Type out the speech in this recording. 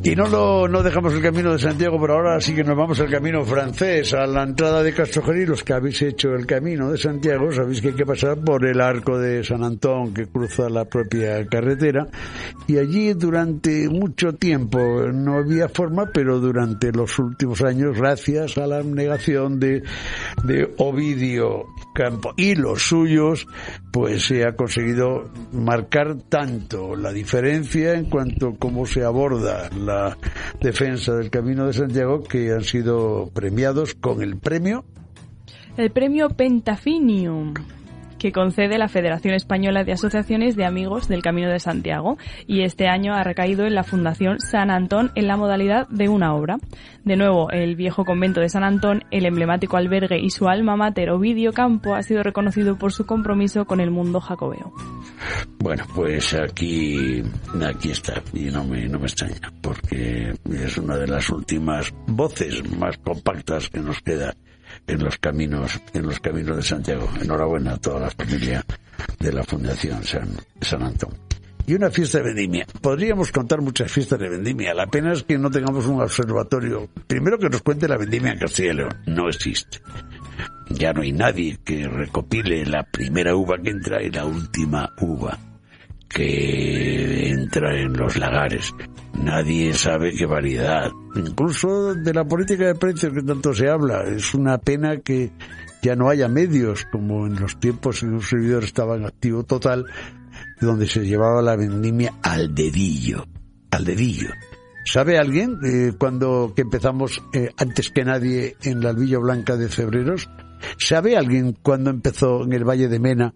Y no dejamos el camino de Santiago por ahora, así que nos vamos al camino francés, a la entrada de Castrojeriz. Los que habéis hecho el camino de Santiago sabéis que hay que pasar por el arco de San Antón, que cruza la propia carretera, y allí durante mucho tiempo no había forma, pero durante los últimos años, gracias a la abnegación de Ovidio Campo y los suyos, pues se ha conseguido marcar tanto la diferencia en cuanto a cómo se aborda la defensa del Camino de Santiago, que han sido premiados con el premio Pentafinium, que concede la Federación Española de Asociaciones de Amigos del Camino de Santiago, y este año ha recaído en la Fundación San Antón en la modalidad de una obra. De nuevo, el viejo convento de San Antón, el emblemático albergue y su alma mater Ovidio Campo ha sido reconocido por su compromiso con el mundo jacobeo. Bueno, pues aquí está, y no me extraña, porque es una de las últimas voces más compactas que nos queda en los caminos de Santiago. Enhorabuena a toda la familia de la Fundación San Antón. Y una fiesta de vendimia. Podríamos contar muchas fiestas de vendimia. La pena es que no tengamos un observatorio. Primero, que nos cuente la vendimia en Castilla y León. No existe. Ya no hay nadie que recopile la primera uva que entra y la última uva que entra en los lagares. Nadie sabe qué variedad. Incluso de la política de precios que tanto se habla. Es una pena que ya no haya medios, como en los tiempos en que un servidor estaba en activo total, donde se llevaba la vendimia al dedillo. ¿Sabe alguien que empezamos antes que nadie en la Albilla Blanca de Cebreros? ¿Sabe alguien cuándo empezó en el Valle de Mena